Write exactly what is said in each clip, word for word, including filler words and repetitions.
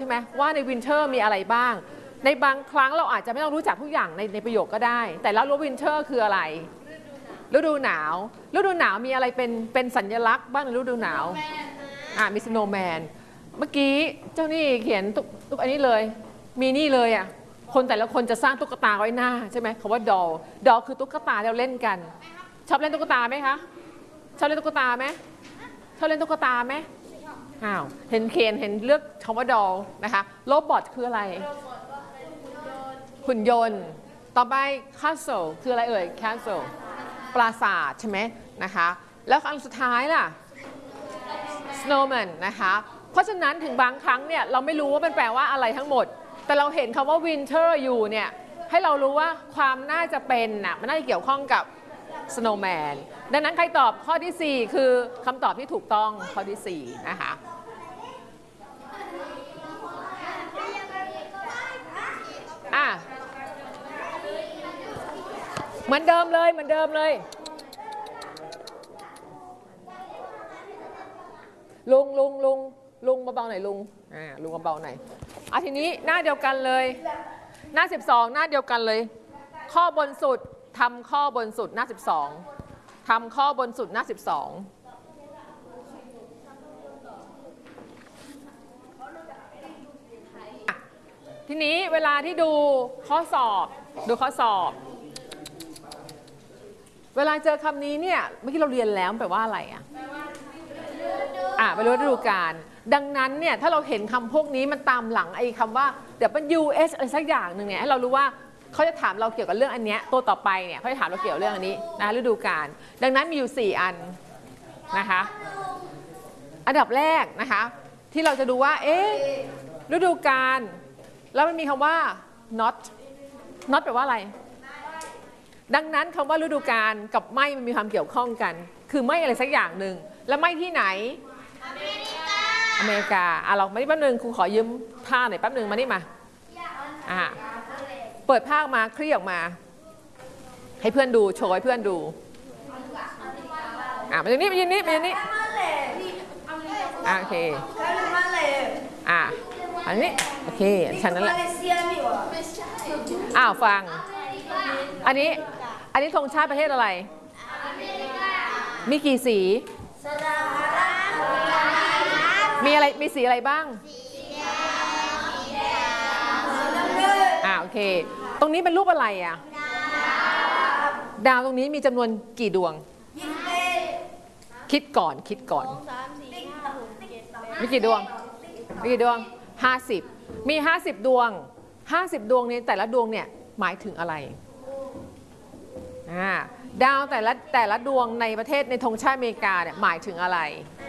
ไหมว่าในวินเทอร์มีอะไรบ้างในบางครั้งเราอาจจะไม่ต้องรู้จักทุกอย่างในในประโยคก็ได้แต่แล้วรู้วินเทอร์คืออะไรฤดูหนาวฤดูหนาวมีอะไรเป็นเป็นสัญลักษณ์บ้างในฤดูหนาวอ่ามีสโนว์แมนเมื่อกี้เจ้านี่เขียนตุ๊กตุ๊กอันนี้เลยมีนี่เลยอ่ะคนแต่ละคนจะสร้างตุ๊กตาไว้หน้าใช่ไหมคำว่าดอลดอลคือตุ๊กตาที่เราเล่นกันชอบเล่นตุ๊กตาไหมคะชอบเล่นตุ๊กตาไหมชอบเล่นตุ๊กตาไหมอ้าวเห็นเคนเห็นเลือกคำว่าดอลนะคะโรบอทคืออะไรหุ่นยนต์ต่อไป castle คืออะไรเอ่ย castle ปราสาทใช่ไหมนะคะแล้วอันสุดท้ายล่ะ snowman นะคะเพราะฉะนั้นถึงบางครั้งเนี่ยเราไม่รู้ว่ามันแปลว่าอะไรทั้งหมดแต่เราเห็นคำว่า winter อยู่เนี่ยให้เรารู้ว่าความน่าจะเป็นน่ะมันน่าจะเกี่ยวข้องกับ snowman ดังนั้นใครตอบข้อที่สี่คือคำตอบที่ถูกต้องข้อที่สี่นะคะอ่ะเหมือนเดิมเลยเหมือนเดิมเลยลุงลุงลุงลุงเบาๆหน่อยลุงอ่าลุงเบาๆหน่อยอ่ะทีนี้หน้าเดียวกันเลยหน้าสิบสองหน้าเดียวกันเลยข้อบนสุดทำข้อบนสุดหน้าสิบสองทำข้อบนสุดหน้าสิบสองทีนี้เวลาที่ดูข้อสอบดูข้อสอบเวลาเจอคำนี้เนี่ยเมื่อกี้เราเรียนแล้วแปลว่าอะไรอ่ะอ่ะไปรู้ฤดูกาลดังนั้นเนี่ยถ้าเราเห็นคำพวกนี้มันตามหลังไอ้คำว่าเดี๋ยวเป็น ยู เอส อะไรสักอย่างหนึ่งเนี่ยให้เรารู้ว่าเขาจะถามเราเกี่ยวกับเรื่องอันเนี้ยตัวต่อไปเนี่ยเขาจะถามเราเกี่ยวกับเรื่องอันนี้นะฤดูกาลดังนั้นมีอยู่สี่อันนะคะอันดับแรกนะคะที่เราจะดูว่าเอ๊ะฤดูกาลแล้วมันมีคำว่า not not แปลว่าอะไรดังนั้นคำว่าฤดูกาลกับไม่มันมีความเกี่ยวข้องกันคือไม่อะไรสักอย่างหนึ่งแล้วไม่ที่ไหนอเมริกาอเมริกาอ่ะเรามาที่แป๊บนึงครูขอยืมผ้าหน่อยแป๊บนึงมานี่มาอ่ะเปิดผ้ามาคลี่ออกมาให้เพื่อนดูโชว์ให้เพื่อนดูอ่ะมาอย่างนี้มาอย่างนี้มาอย่างนี้อ่ะโอเคอ่ะอันนี้โอเคฉันนั่นแหละอ้าวฟังอันนี้อันนี้ธงชาติประเทศอะไรมีกี่สีมีอะไรมีสีอะไรบ้างอ่าโอเคตรงนี้เป็นรูปอะไรอ่ะดาวตรงนี้มีจำนวนกี่ดวงคิดก่อนคิดก่อนมีกี่ดวงมีกี่ดวงห้าสิบมีห้าสิบดวงห้าสิบดวงนี้แต่ละดวงเนี่ยหมายถึงอะไรอ่าดาวแต่ละแต่ละดวงในประเทศในธงชาติอเมริกาเนี่ยหมายถึงอะไร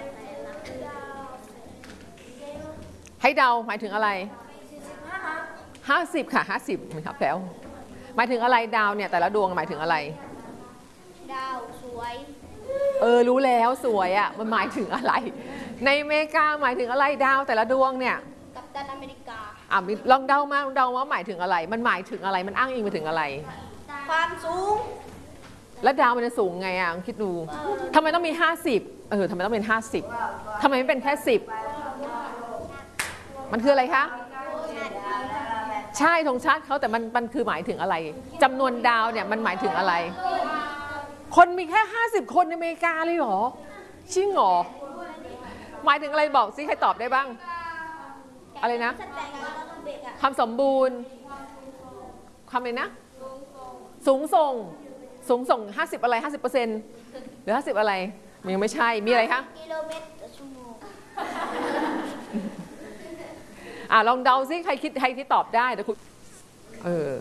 ให้เดาหมายถึงอะไรห้าสิบค่ะห้าสิบมีครับแล้วหมายถึงอะไรดาวเนี่ยแต่ละดวงหมายถึงอะไรดาวสวยเออรู้แล้วสวยอ่ะมันหมายถึงอะไรในอเมริกาหมายถึงอะไรดาวแต่ละดวงเนี่ยกัปตันอเมริกาอ่ะลองเดามาลองเดาว่าหมายถึงอะไรมันหมายถึงอะไรมันอ้างอิงไปถึงอะไรความสูงแล้วดาวมันจะสูงไงอ่ะคิดดูทำไมต้องมีห้าสิบเออทำไมต้องเป็นห้าสิบทำไมไม่เป็นแค่สิบมันคืออะไรคะใช่ธงชาติเขาแต่มันมันคือหมายถึงอะไรจำนวนดาวเนี่ยมันหมายถึงอะไรคนมีแค่ห้าสิบคนในอเมริกาเลยเหรอจริงเหรอหมายถึงอะไรบอกสิใครตอบได้บ้างอะไรนะความสมบูรณ์ความอะไรนะสูงส่งสูงส่งห้าสิบอะไรห้าสิบเปอร์เซ็นต์หรือห้าสิบอะไรมันยังไม่ใช่มีอะไรคะกิโลเมตรต่อชั่วโมงอ่าลองเดาซิใครคิดใครที่ตอบได้แต่คุณเออ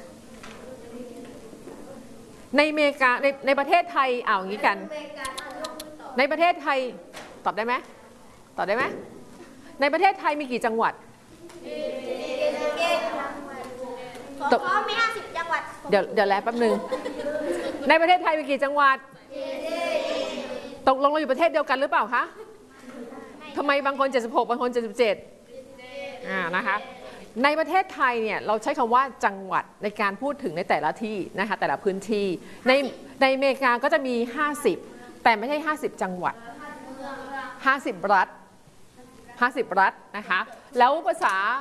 ในอเมริกาในในประเทศไทยเอาอย่างนี้กันในประเทศไทยตอบได้ไหมตอบได้ไหมในประเทศไทยมีกี่จังหวัดตกมีห้าสิบจังหวัดเดี๋ยวเดี๋ยวแล้วแป๊บนึงในประเทศไทยมีกี่จังหวัดตกลงเราอยู่ประเทศเดียวกันหรือเปล่าคะทำไมบางคนเจ็ดสิบหกบางคนเจ็ดสิบเจ็ดอ่านะคะในประเทศไทยเนี่ยเราใช้คำว่าจังหวัดในการพูดถึงในแต่ละที่นะคะแต่ละพื้นที่ในในอเมริกาก็จะมีห้าสิบแต่ไม่ใช่ห้าสิบจังหวัดห้าสิบรัฐห้าสิบรัฐนะคะแล้วภาษา